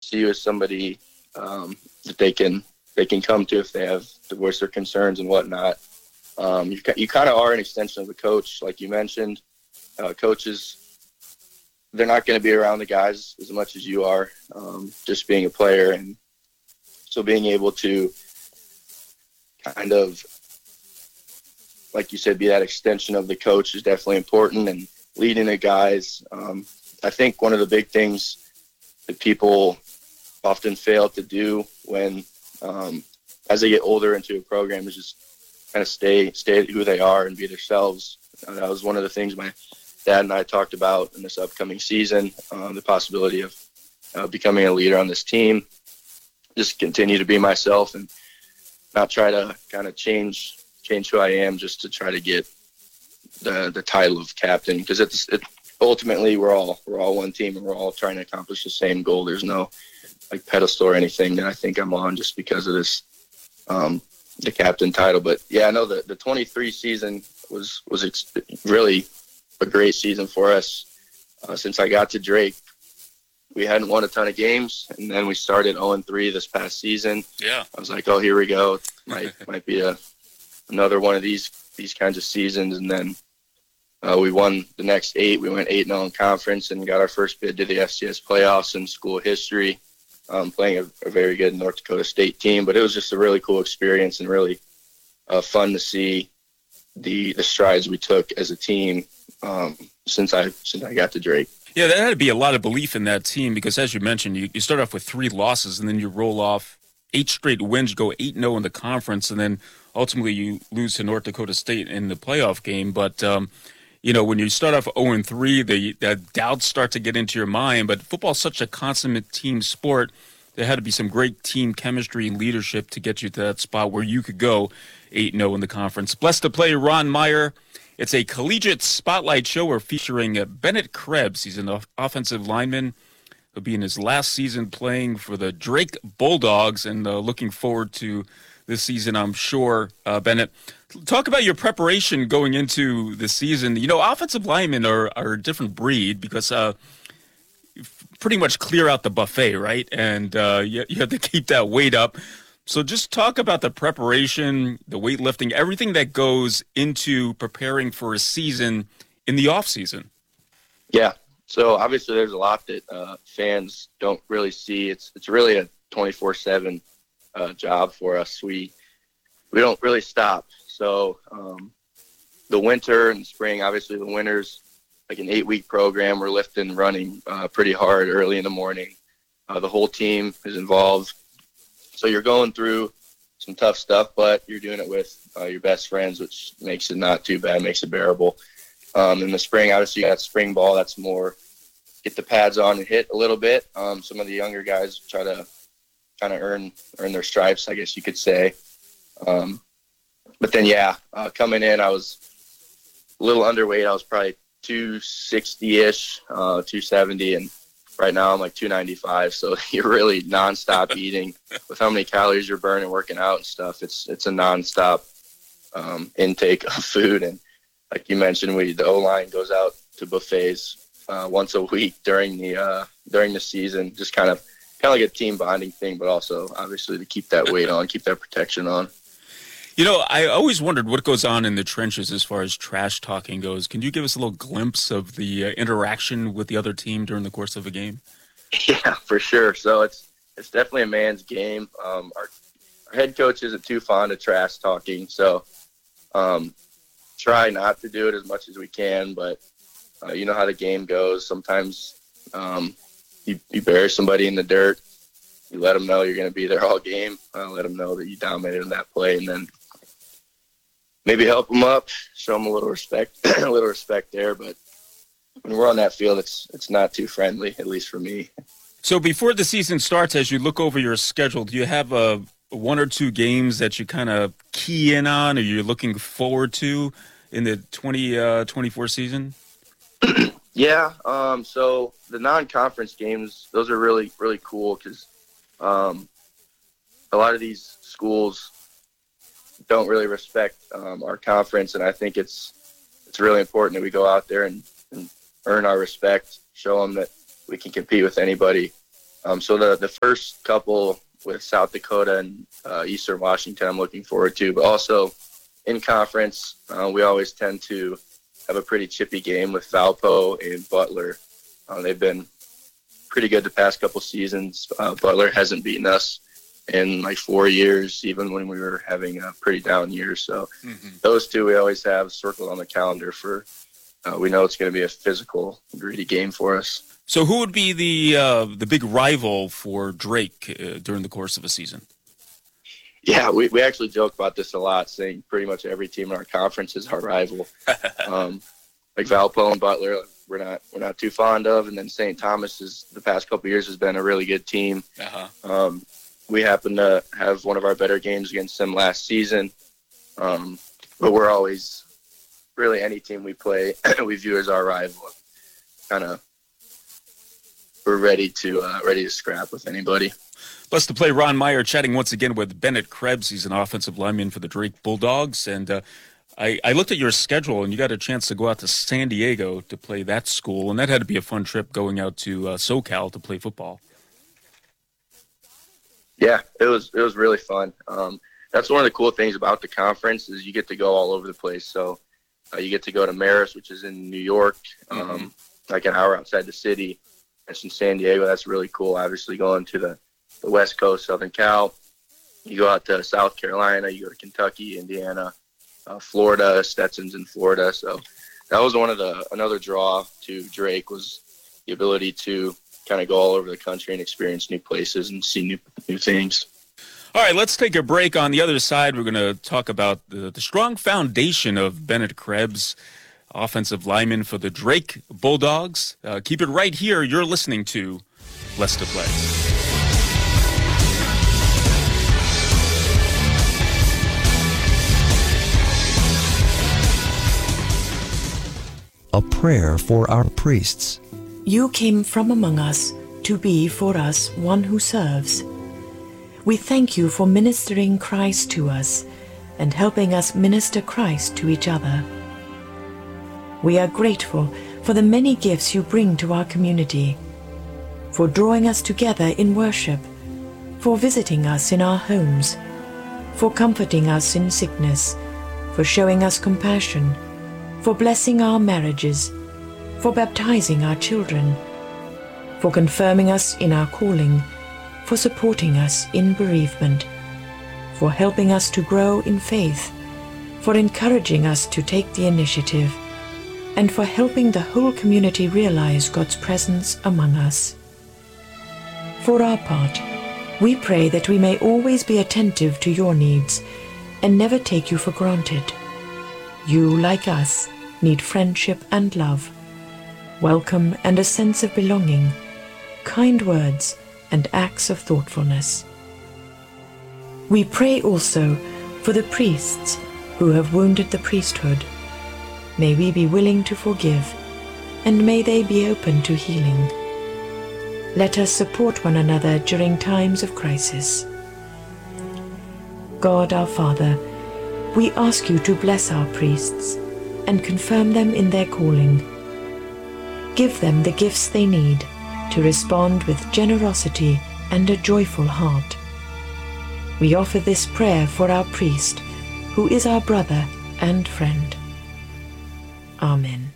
see you as somebody that they can come to if they have to voice their concerns and whatnot. You kind of are an extension of the coach, like you mentioned. Coaches, they're not going to be around the guys as much as you are, just being a player. And so being able to kind of, like you said, be that extension of the coach is definitely important, and leading the guys. I think one of the big things that people often fail to do when, as they get older into a program, is just kind of stay who they are and be themselves. That was one of the things my dad and I talked about in this upcoming season, the possibility of becoming a leader on this team. Just continue to be myself and not try to kind of change who I am just to try to get the title of captain, because ultimately we're all one team and we're all trying to accomplish the same goal. There's no like pedestal or anything that I think I'm on just because of this the captain title. But yeah, I know the 23 season was really a great season for us. Since I got to Drake, we hadn't won a ton of games, and then we started 0-3 this past season. Yeah, I was like, oh, here we go. Might be another one of these kinds of seasons. And then we won the next 8. We went 8-0 in conference and got our first bid to the FCS playoffs in school history, playing a very good North Dakota State team. But it was just a really cool experience and really fun to see the strides we took as a team since I got to Drake. Yeah, there had to be a lot of belief in that team because, as you mentioned, you start off with 3 losses and then you roll off 8 straight wins, you go 8-0 in the conference, and then ultimately you lose to North Dakota State in the playoff game. But, when you start off 0-3, the doubts start to get into your mind. But football's such a consummate team sport. There had to be some great team chemistry and leadership to get you to that spot where you could go 8-0 in the conference. Blessed to play Ron Meyer. It's a collegiate spotlight show. We're featuring Bennett Krebs. He's an offensive lineman. He'll be in his last season playing for the Drake Bulldogs, and looking forward to this season, I'm sure. Bennett, talk about your preparation going into the season. Offensive linemen are a different breed because pretty much clear out the buffet, right? And you have to keep that weight up. So just talk about the preparation, the weightlifting, everything that goes into preparing for a season in the off season. Yeah. So obviously there's a lot that fans don't really see. It's really a 24/7 job for us. We don't really stop. So the winter and spring, obviously the winter's like an 8-week program. We're lifting, running pretty hard early in the morning. The whole team is involved. So you're going through some tough stuff, but you're doing it with your best friends, which makes it not too bad, makes it bearable. In the spring, obviously, you got spring ball. That's more get the pads on and hit a little bit. Some of the younger guys try to kind of earn their stripes, I guess you could say. But then, coming in, I was a little underweight. I was probably 260-ish, 270, and right now I'm like 295. So you're really nonstop eating with how many calories you're burning, working out and stuff. It's a nonstop intake of food. And like you mentioned, the O-line goes out to buffets once a week during the season, just kind of like a team bonding thing, but also obviously to keep that weight on, keep that protection on. I always wondered what goes on in the trenches as far as trash talking goes. Can you give us a little glimpse of the interaction with the other team during the course of a game? Yeah, for sure. So it's definitely a man's game. Our head coach isn't too fond of trash talking, so try not to do it as much as we can. But you know how the game goes. Sometimes you bury somebody in the dirt. You let them know you're going to be there all game. Let them know that you dominated in that play, and then maybe help them up, show them a little respect there. But when we're on that field, it's not too friendly, at least for me. So before the season starts, as you look over your schedule, do you have one or two games that you kind of key in on, or you're looking forward to in the 2024 season? Yeah. So the non-conference games, those are really, really cool because a lot of these schools don't really respect our conference, and I think it's really important that we go out there and earn our respect, show them that we can compete with anybody So the first couple with South Dakota and Eastern Washington, I'm looking forward to. But also in conference, we always tend to have a pretty chippy game with Valpo and Butler. They've been pretty good the past couple seasons. Butler hasn't beaten us in like 4 years, even when we were having a pretty down year. So those two we always have circled on the calendar for. We know it's going to be a physical, gritty game for us. So who would be the big rival for Drake during the course of a season? Yeah, we actually joke about this a lot, saying pretty much every team in our conference is our rival. Like Valpo and Butler, we're not too fond of, and then St. Thomas is the past couple of years has been a really good team. We happen to have one of our better games against them last season, but we're always really any team we play we view as our rival. We're ready to scrap with anybody. Blessed to play Ron Meyer chatting once again with Bennett Krebs. He's an offensive lineman for the Drake Bulldogs. And I looked at your schedule, and you got a chance to go out to San Diego to play that school. And that had to be a fun trip going out to SoCal to play football. Yeah, it was really fun. That's one of the cool things about the conference is you get to go all over the place. So you get to go to Marist, which is in New York, like an hour outside the city. It's in San Diego. That's really cool. Obviously going to the West Coast, Southern Cal. You go out to South Carolina, you go to Kentucky, Indiana, Florida. Stetson's in Florida. So that was another draw to Drake was the ability to kind of go all over the country and experience new places and see new things. All right, let's take a break. On the other side, we're going to talk about the strong foundation of Bennett Krebs, offensive lineman for the Drake Bulldogs. Keep it right here. You're listening to Blessed to Play. A prayer for our priests. You came from among us to be for us one who serves. We thank you for ministering Christ to us and helping us minister Christ to each other. We are grateful for the many gifts you bring to our community, for drawing us together in worship, for visiting us in our homes, for comforting us in sickness, for showing us compassion, for blessing our marriages, for baptizing our children, for confirming us in our calling, for supporting us in bereavement, for helping us to grow in faith, for encouraging us to take the initiative, and for helping the whole community realize God's presence among us. For our part, we pray that we may always be attentive to your needs and never take you for granted. You, like us, need friendship and love, welcome and a sense of belonging, kind words and acts of thoughtfulness. We pray also for the priests who have wounded the priesthood. May we be willing to forgive, and may they be open to healing. Let us support one another during times of crisis. God our Father, we ask you to bless our priests and confirm them in their calling. Give them the gifts they need to respond with generosity and a joyful heart. We offer this prayer for our priest, who is our brother and friend. Amen.